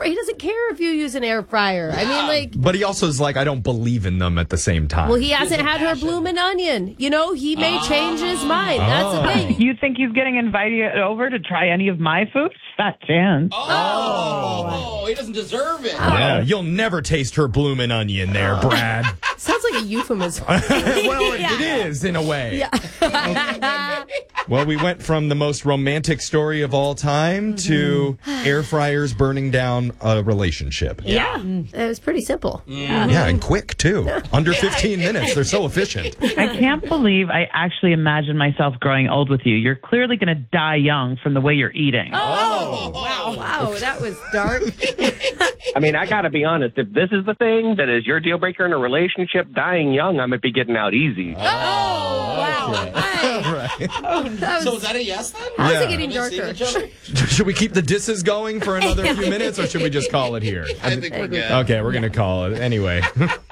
He doesn't care if you use an air fryer. I mean, like. But he also is like, I don't believe in them at the same time. Well, he hasn't had her bloomin' onion. You know, he may change his mind. That's the thing. You think he's getting invited over to try any of my food? Fat chance. Oh, he doesn't deserve it. Yeah, you'll never taste her bloomin' onion there, Brad. Sounds like a euphemism. Well, it is in a way. Yeah. Well, we went from the most romantic story of all time to air fryers burning down a relationship. Yeah. It was pretty simple. Yeah, and quick, too. Under 15 minutes. They're so efficient. I can't believe I actually imagine myself growing old with you. You're clearly going to die young from the way you're eating. Wow, that was dark. I mean, I got to be honest. If this is the thing that is your deal breaker in a relationship, dying young, I might be getting out easy. Wow. So is that a yes then? How's it getting Have they darker? seen each other? Should we keep the disses going for another few minutes, or should we just call it here? I think we're good. Okay, we're going to call it. Anyway.